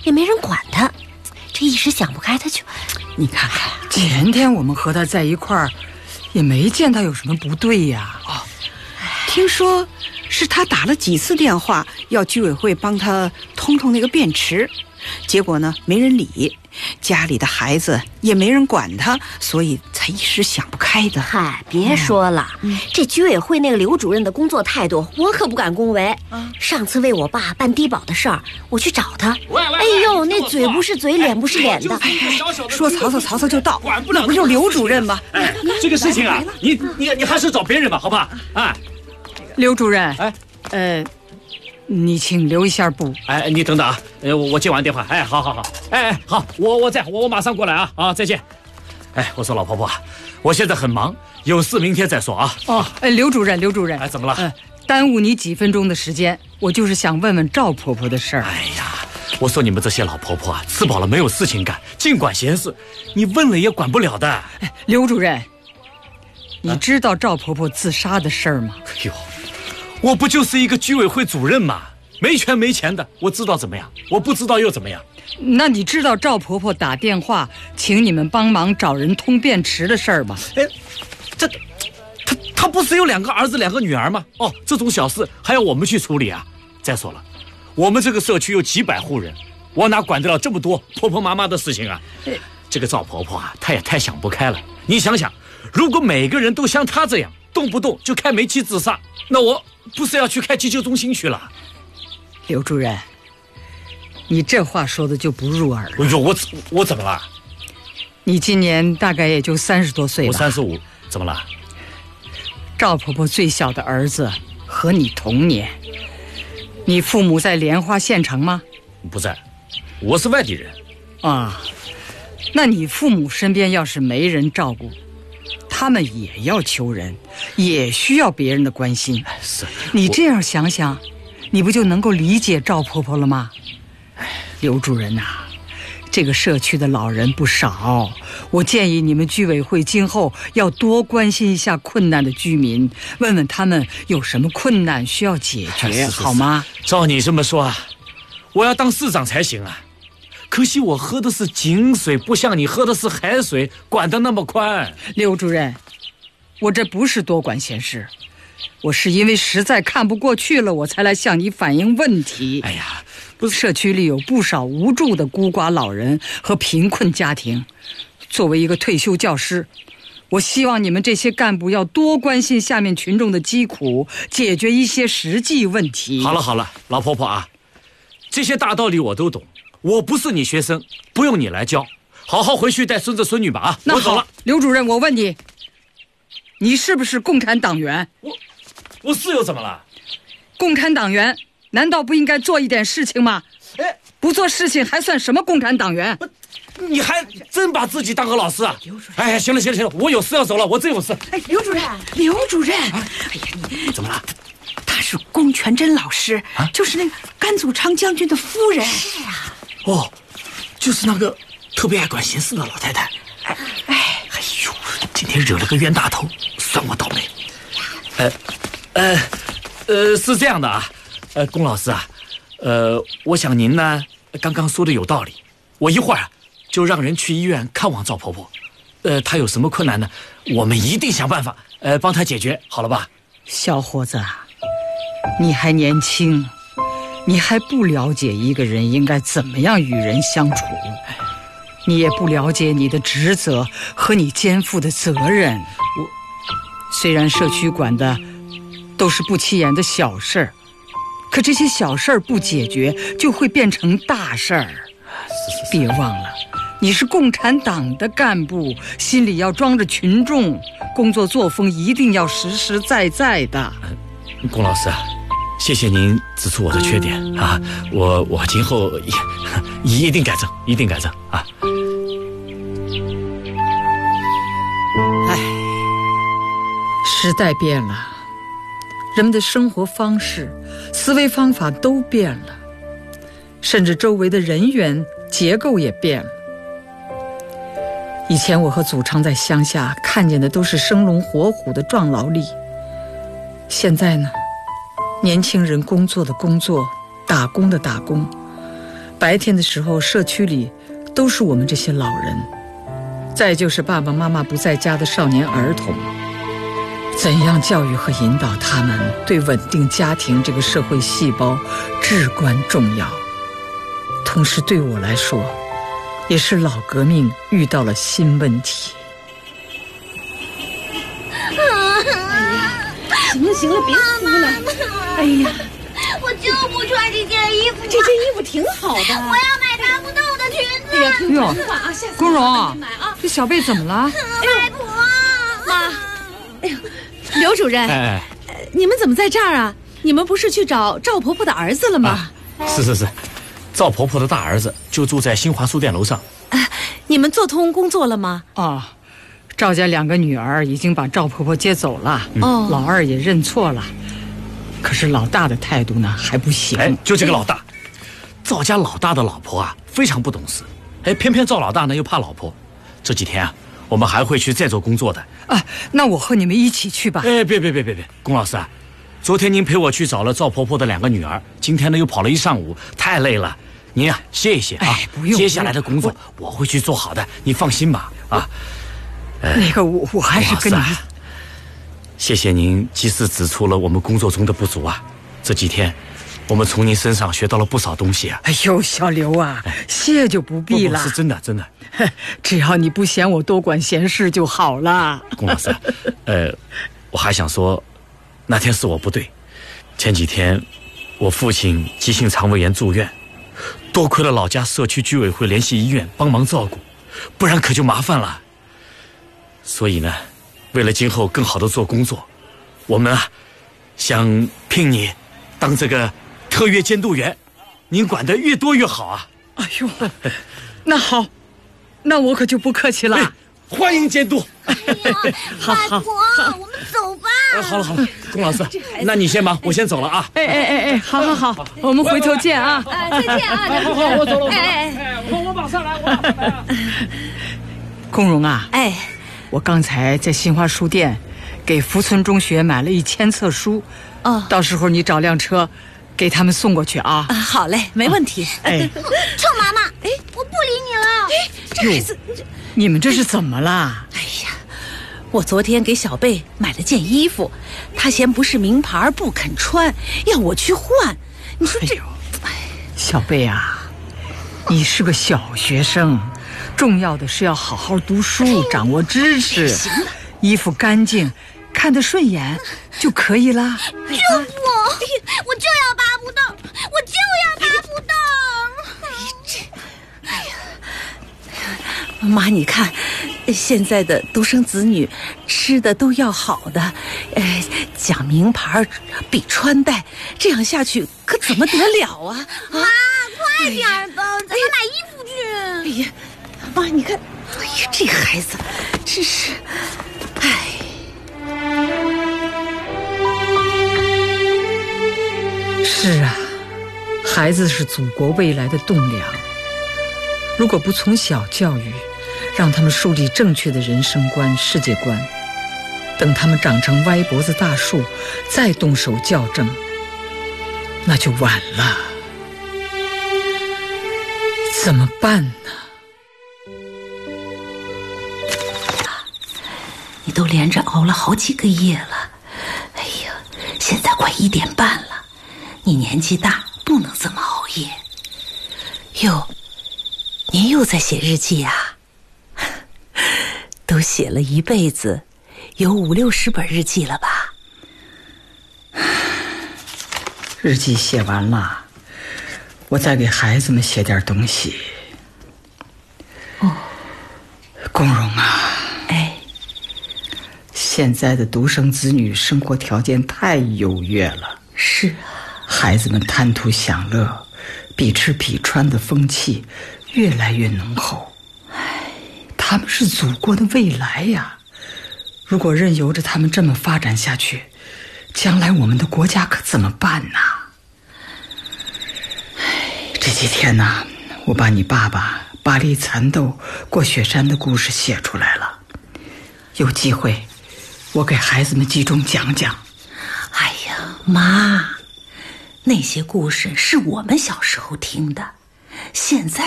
也没人管他，这一时想不开，他就…… 你看看，前天我们和他在一块儿，也没见他有什么不对呀。 听说是他打了几次电话，要居委会帮他通那个便池，结果呢没人理，家里的孩子也没人管他，所以才一时想不开的。 嗨，别说了，这居委会那个刘主任的工作态度，我可不敢恭维。上次为我爸办低保的事儿，我去找他，哎呦，那嘴不是嘴，脸不是脸的。 说曹操就到，那不就是刘主任吗？ 这个事情啊，你还是找别人吧，好吧？啊， 刘主任，你请留一下步。 你等等啊，我接完电话。好，好，我马上过来啊，再见。我说老婆婆，我现在很忙，有事明天再说啊。 刘主任， 怎么了？ 耽误你几分钟的时间，我就是想问问赵婆婆的事儿。 我说你们这些老婆婆啊，吃饱了没有事情干，净管闲事，你问了也管不了的。 刘主任，你知道赵婆婆自杀的事儿吗？ 我不就是一个居委会主任吗？没权没钱的，我知道怎么样？我不知道又怎么样？ 那你知道赵婆婆打电话请你们帮忙找人通便池的事儿吗？ 他不是有2个儿子2个女儿吗？这种小事还要我们去处理啊？再说了，我们这个社区有几百户人，我哪管得了这么多婆婆妈妈的事情啊？这个赵婆婆啊，她也太想不开了。你想想，如果每个人都像她这样，动不动就开煤气自杀，那我不是要去开急救中心去了？ 刘主任，你这话说的就不入耳了。 我怎么了？ 你今年大概也就30多岁吧。 我35，怎么了？ 赵婆婆最小的儿子和你同年，你父母在莲花县城吗？ 不在，我是外地人。 那你父母身边要是没人照顾，他们也要求人，也需要别人的关心。 是， 你这样想想，你不就能够理解赵婆婆了吗？刘主任这个社区的老人不少，我建议你们居委会今后要多关心一下困难的居民，问问他们有什么困难需要解决，好吗？ 照你这么说啊，我要当市长才行啊。可惜我喝的是井水，不像你喝的是海水，管得那么宽。 刘主任，我这不是多管闲事，我是因为实在看不过去了，我才来向你反映问题。不是，社区里有不少无助的孤寡老人和贫困家庭。作为一个退休教师，我希望你们这些干部要多关心下面群众的疾苦，解决一些实际问题。 好了，老婆婆啊，这些大道理我都懂，我不是你学生，不用你来教，好好回去带孙子孙女吧啊！ 那我走了。 刘主任，我问你，你是不是共产党员？ 我是又怎么了？ 共产党员难道不应该做一点事情吗？不做事情还算什么共产党员？ 你还真把自己当个老师啊？行了，我有事要走了，我真有事。 刘主任， 你怎么了？ 她是龚全珍老师，就是那个甘祖昌将军的夫人。 是啊。 就是那个特别爱管闲事的老太太。今天惹了个冤大头，算我倒霉。是这样的啊，龚老师啊，我想您呢刚刚说的有道理，我一会儿就让人去医院看望赵婆婆。她有什么困难呢？我们一定想办法帮她解决，好了吧？ 小伙子，你还年轻，你还不了解一个人应该怎么样与人相处，你也不了解你的职责和你肩负的责任。虽然社区管的都是不起眼的小事儿，可这些小事儿不解决，就会变成大事儿。别忘了，你是共产党的干部，心里要装着群众，工作作风一定要实实在在的。 龚老师啊，谢谢您指出我的缺点啊，我今后一定改正啊。 时代变了，人们的生活方式、思维方法都变了，甚至周围的人员结构也变了。以前我和祖昌在乡下看见的都是生龙活虎的壮劳力，现在呢，年轻人工作的工作，打工的打工， 白天的时候，社区里都是我们这些老人，再就是爸爸妈妈不在家的少年儿童。怎样教育和引导他们，对稳定家庭这个社会细胞至关重要。同时对我来说，也是老革命遇到了新问题。 行了，别哭了。哎呀， 我就不穿这件衣服。 这件衣服挺好的。 我要买达不到的裙子。 哎呀，听哟，宫荣，这小贝怎么了？ 外婆， 妈，哎呦，刘主任， 哎， 你们怎么在这儿啊？你们不是去找赵婆婆的儿子了吗？ 是，赵婆婆的大儿子就住在新华书店楼上。 你们做通工作了吗？ 啊，赵家2个女儿已经把赵婆婆接走了，老二也认错了，可是老大的态度呢还不行。 就这个老大，赵家老大的老婆啊非常不懂事，偏偏赵老大呢又怕老婆。这几天啊，我们还会去再做工作的。 啊，那我和你们一起去吧。 别，龚老师啊，昨天您陪我去找了赵婆婆的2个女儿，今天呢又跑了一上午，太累了。您啊歇一歇啊， 不用， 接下来的工作我会去做好的，你放心吧啊。 那个我还是跟你， 谢谢您及时指出了我们工作中的不足啊。这几天我们从您身上学到了不少东西啊。 哎呦，小刘啊，谢就不必了。 是真的， 只要你不嫌我多管闲事就好了。 龚老师，我还想说，那天是我不对。前几天我父亲急性肠胃炎住院，多亏了老家社区居委会联系医院帮忙照顾，不然可就麻烦了。所以呢，为了今后更好的做工作，我们啊想聘你当这个特约监督员，您管得越多越好啊。 哎呦，那好，那我可就不客气了。 欢迎监督。 外婆，我们走吧。 好了，龚老师，那你先忙，我先走了啊。 好，我们回头见啊。 再见啊。 好，我走了。我马上来。 龚荣啊，我刚才在新华书店给福村中学买了1000册书，到时候你找辆车给他们送过去啊。 好嘞，没问题。 臭妈妈，我不理你了。 这孩子， 你们这是怎么了？ 哎呀，我昨天给小贝买了件衣服，他嫌不是名牌不肯穿，要我去换。你说这， 小贝啊，你是个小学生，重要的是要好好读书，掌握知识。衣服干净，看得顺眼就可以了。 就我就要拔不动，我就要拔不动。 妈，你看，现在的独生子女吃的都要好的，讲名牌比穿戴，这样下去可怎么得了啊？ 妈，快点吧，咱们买衣服去。 哎呀，妈，你看，哎呀，这孩子真是， 是啊，孩子是祖国未来的栋梁，如果不从小教育，让他们树立正确的人生观、世界观，等他们长成歪脖子大树，再动手校正，那就晚了。怎么办呢？ 你都连着熬了好几个夜了，哎呀，现在快1点半了，你年纪大，不能这么熬夜。哟，您又在写日记啊？都写了一辈子，有50-60本日记了吧？ 日记写完了，我再给孩子们写点东西。龚荣啊，现在的独生子女生活条件太优越了。 是啊， 孩子们贪图享乐，比吃比穿的风气越来越浓厚。他们是祖国的未来呀，如果任由着他们这么发展下去，将来我们的国家可怎么办呢？这几天呢，我把你爸爸巴黎蚕豆过雪山的故事写出来了，有机会我给孩子们集中讲讲。 哎呀，妈，那些故事是我们小时候听的， 现在